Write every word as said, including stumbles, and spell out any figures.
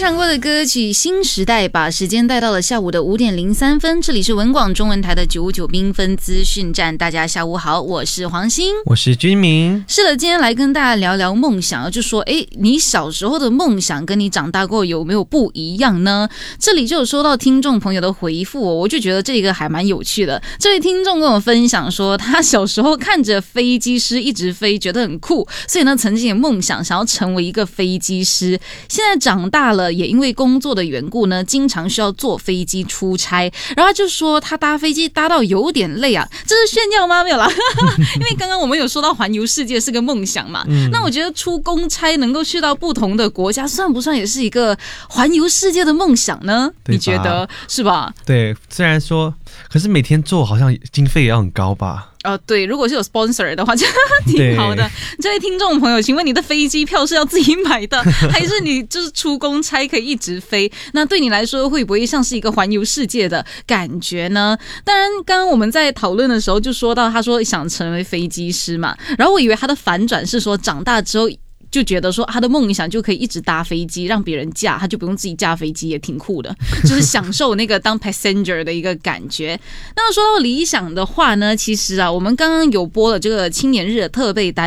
唱过的歌曲《新时代》，把时间带到了下午的五点零三分。这里是文广中文台的九五九缤纷资讯站，大家下午好，我是黄欣， 我是君明。 是的，今天来跟大家聊聊梦想，就说，哎，你小时候的梦想跟你长大过有没有不一样呢？这里就有收到听众朋友的回复、哦，我就觉得这个还蛮有趣的。这位听众跟我分享说，他小时候看着飞机师一直飞，觉得很酷，所以呢，曾经也梦想想要成为一个飞机师。现在长大了，也因为工作的缘故呢，经常需要坐飞机出差，然后他就说他搭飞机搭到有点累啊，这是炫耀吗？没有啦，因为刚刚我们有说到环游世界是个梦想嘛，嗯、那我觉得出公差能够去到不同的国家，算不算也是一个环游世界的梦想呢？你觉得是吧？ 对，虽然说，可是每天坐好像经费也要很高吧。 哦，对，如果是有 sponsor 的话就挺好的。这位听众朋友，请问你的飞机票是要自己买的，还是你就是出公差可以一直飞？那对你来说会不会像是一个环游世界的感觉呢？当然，刚刚我们在讨论的时候就说到，他说想成为飞机师嘛，然后我以为他的反转是说长大之后就觉得说他的梦想就可以一直搭飞机，让别人驾，他就不用自己驾飞机，也挺酷的，就是享受那个当 passenger 的一个感觉。那说到理想的话呢，其实啊，我们刚刚有播了这个青年日的特备单